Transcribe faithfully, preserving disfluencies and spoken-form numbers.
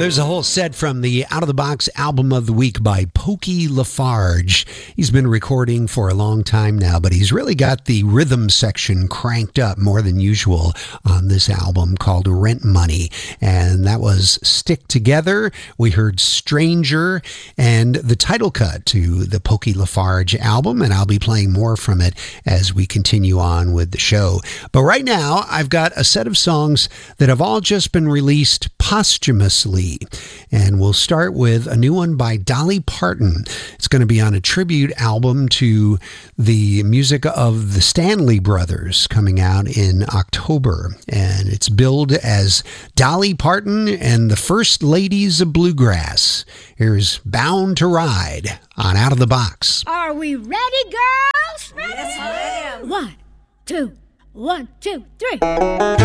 There's a whole set from the Out of the Box album of the week by Pokey LaFarge. He's been recording for a long time now, but he's really got the rhythm section cranked up more than usual on this album called Rent Money. And that was Stick Together. We heard Stranger and the title cut to the Pokey LaFarge album, and I'll be playing more from it as we continue on with the show. But right now, I've got a set of songs that have all just been released posthumously. And we'll start with a new one by Dolly Parton. It's going to be on a tribute album to the music of the Stanley Brothers coming out in October. And it's billed as Dolly Parton and the First Ladies of Bluegrass. Here's Bound to Ride on Out of the Box. Are we ready, girls? Ready? Yes, ma'am. One, two, one, two, three.